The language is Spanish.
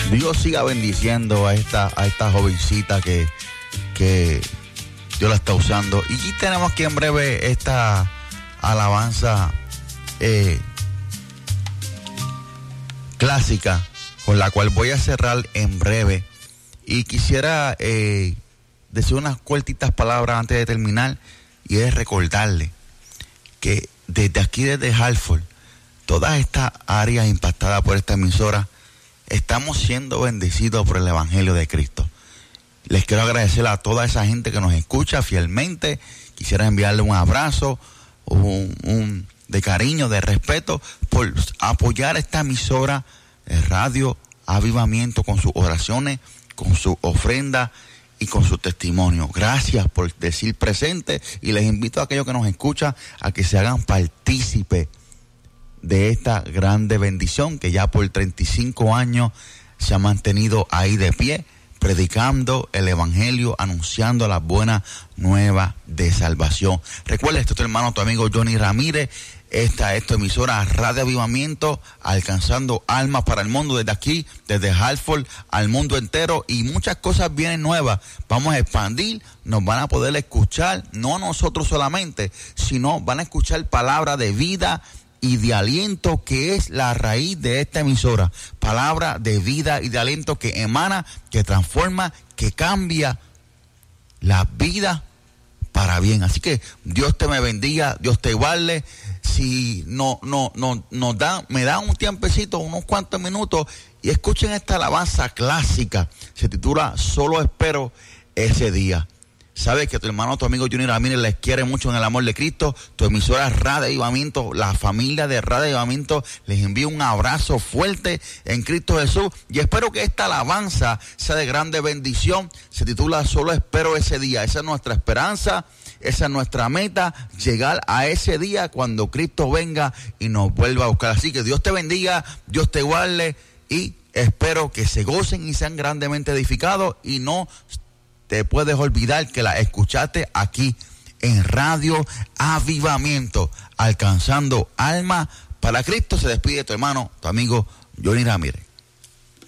Dios siga bendiciendo a esta jovencita que Dios la está usando. Y tenemos aquí en breve esta alabanza clásica con la cual voy a cerrar en breve. Y quisiera decir unas cortitas palabras antes de terminar, y es recordarle que desde aquí, desde Hartford, todas estas áreas impactadas por esta emisora, estamos siendo bendecidos por el Evangelio de Cristo. Les quiero agradecer a toda esa gente que nos escucha fielmente. Quisiera enviarle un abrazo de cariño, de respeto, por apoyar esta emisora de Radio Avivamiento con sus oraciones, con su ofrenda y con su testimonio. Gracias por decir presente, y les invito a aquellos que nos escuchan a que se hagan partícipes de esta grande bendición que ya por 35 años se ha mantenido ahí de pie, predicando el Evangelio, anunciando las buenas nuevas de salvación. Recuerda, esto es tu hermano, tu amigo Johnny Ramírez. Esta es tu emisora Radio Avivamiento, alcanzando almas para el mundo, desde aquí, desde Hartford al mundo entero, y muchas cosas vienen nuevas. Vamos a expandir, nos van a poder escuchar, no nosotros solamente, sino van a escuchar palabra de vida y de aliento, que es la raíz de esta emisora. Palabra de vida y de aliento que emana, que transforma, que cambia la vida para bien. Así que Dios te me bendiga, Dios te guarde. Si me da un tiempecito, unos cuantos minutos, y escuchen esta alabanza clásica. Se titula Solo espero ese día. Sabes que tu hermano, tu amigo Johnny Ramírez les quiere mucho en el amor de Cristo. Tu emisora Radio Avivamiento, la familia de Radio Avivamiento, les envío un abrazo fuerte en Cristo Jesús, y espero que esta alabanza sea de grande bendición. Se titula Solo espero ese día. Esa es nuestra esperanza, esa es nuestra meta, llegar a ese día cuando Cristo venga y nos vuelva a buscar. Así que Dios te bendiga, Dios te guarde, y espero que se gocen y sean grandemente edificados, y no te puedes olvidar que la escuchaste aquí en Radio Avivamiento, alcanzando alma para Cristo. Se despide tu hermano, tu amigo Johnny Ramírez.